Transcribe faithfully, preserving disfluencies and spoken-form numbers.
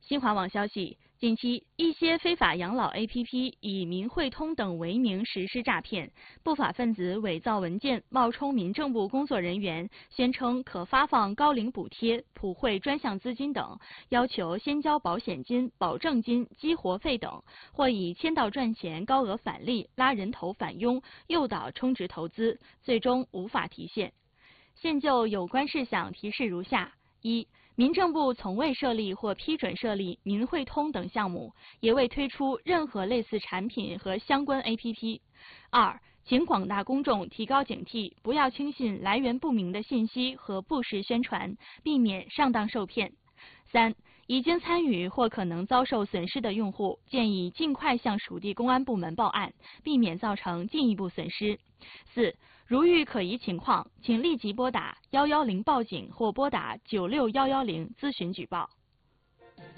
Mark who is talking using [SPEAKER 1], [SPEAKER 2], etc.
[SPEAKER 1] 新华网消息，近期一些非法养老 A P P 以民汇通等为名实施诈骗，不法分子伪造文件，冒充民政部工作人员，宣称可发放高龄补贴、普惠专项资金等，要求先交保险金、保证金、激活费等，或以签到赚钱、高额返利、拉人头返佣、诱导充值投资，最终无法提现。现就有关事项提示如下：一、民政部从未设立或批准设立民汇通等项目，也未推出任何类似产品和相关 A P P。二、请广大公众提高警惕，不要轻信来源不明的信息和不实宣传，避免上当受骗。三、已经参与或可能遭受损失的用户，建议尽快向属地公安部门报案，避免造成进一步损失。四、如遇可疑情况，请立即拨打一一零报警或拨打九六一一零咨询举报。